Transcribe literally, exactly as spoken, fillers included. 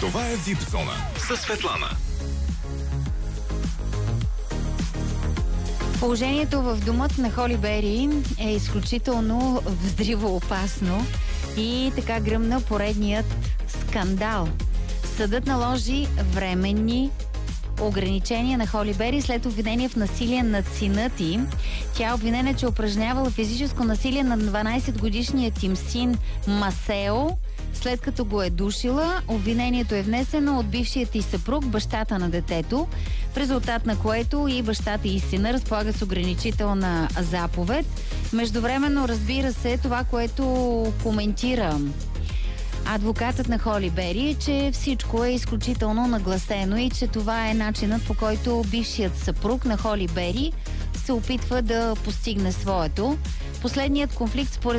Това е ви ай пи зона със Светлана. Положението в домът на Холи Бери е изключително взривоопасно и така гръмна поредният скандал. Съдът наложи временни ограничения на Холи Бери след обвинение в насилие над сина ти. Тя е обвинена, че упражнявала физическо насилие над дванайсетгодишният им син Масео, след като го е душила. Обвинението е внесено от бившият и съпруг, бащата на детето, в резултат на което и бащата и сина разполагат с ограничителна заповед. Междувременно, разбира се, това, което коментира адвокатът на Холи Бери, е, че всичко е изключително нагласено и че това е начинът, по който бившият съпруг на Холи Бери се опитва да постигне своето. Последният конфликт, според